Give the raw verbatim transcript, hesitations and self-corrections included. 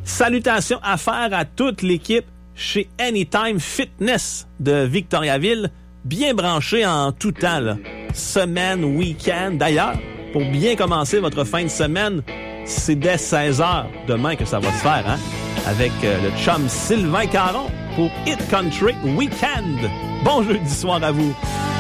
Salutations à faire à toute l'équipe chez Anytime Fitness de Victoriaville, bien branché en tout temps, là. Semaine, week-end. D'ailleurs, pour bien commencer votre fin de semaine, c'est dès seize heures demain que ça va se faire, hein? Avec euh, le chum Sylvain Caron pour Hit Country Weekend. Bon jeudi soir à vous.